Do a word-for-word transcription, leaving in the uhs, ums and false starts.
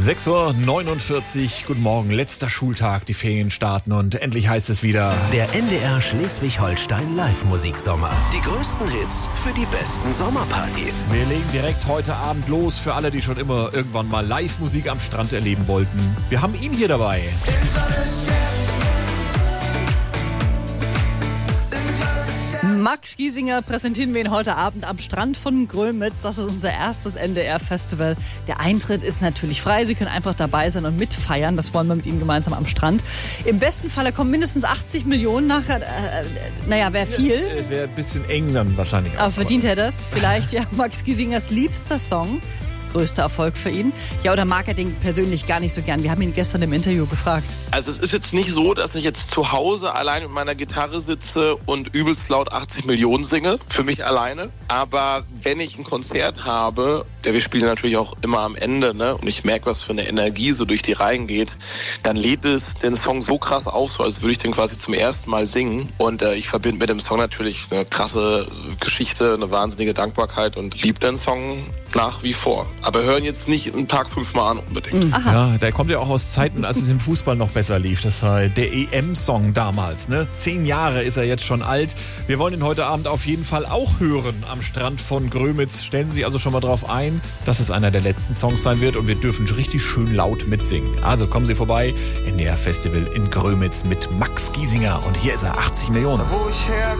sechs Uhr neunundvierzig, guten Morgen, letzter Schultag, die Ferien starten und endlich heißt es wieder... Der N D R Schleswig-Holstein Live-Musiksommer. Die größten Hits für die besten Sommerpartys. Wir legen direkt heute Abend los für alle, die schon immer irgendwann mal Live-Musik am Strand erleben wollten. Wir haben ihn hier dabei. Max Giesinger präsentieren wir ihn heute Abend am Strand von Grömitz. Das ist unser erstes N D R-Festival. Der Eintritt ist natürlich frei. Sie können einfach dabei sein und mitfeiern. Das wollen wir mit Ihnen gemeinsam am Strand. Im besten Falle kommen mindestens achtzig Millionen nachher. Äh, naja, wäre viel. Es wäre ein bisschen eng dann wahrscheinlich. Aber verdient er das? Vielleicht, ja. Max Giesingers liebster Song. Größter Erfolg für ihn. Ja, oder mag er den persönlich gar nicht so gern? Wir haben ihn gestern im Interview gefragt. Also es ist jetzt nicht so, dass ich jetzt zu Hause allein mit meiner Gitarre sitze und übelst laut achtzig Millionen singe, für mich alleine. Aber wenn ich ein Konzert habe, ja, wir spielen natürlich auch immer am Ende, ne, und ich merke, was für eine Energie so durch die Reihen geht, dann lädt es den Song so krass auf, so als würde ich den quasi zum ersten Mal singen. Und äh, ich verbinde mit dem Song natürlich eine krasse Geschichte, eine wahnsinnige Dankbarkeit und liebe den Song nach wie vor. Aber hören jetzt nicht einen Tag fünfmal an unbedingt. Aha. Ja, der kommt ja auch aus Zeiten, als es im Fußball noch besser lief. Das war der E M-Song damals. Ne? Zehn Jahre ist er jetzt schon alt. Wir wollen ihn heute Abend auf jeden Fall auch hören am Strand von Grömitz. Stellen Sie sich also schon mal drauf ein, dass es einer der letzten Songs sein wird und wir dürfen richtig schön laut mitsingen. Also kommen Sie vorbei, N D R Festival in Grömitz mit Max Giesinger. Und hier ist er, achtzig Millionen. Wo ich herkomme,